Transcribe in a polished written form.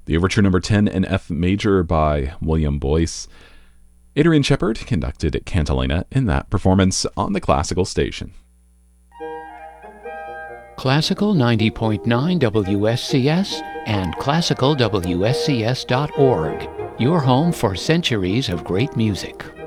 The Overture Number 10 in F major by William Boyce. Adrian Shepard conducted Cantilena in that performance on the Classical Station. Classical 90.9 WSCS and classicalwscs.org, your home for centuries of great music.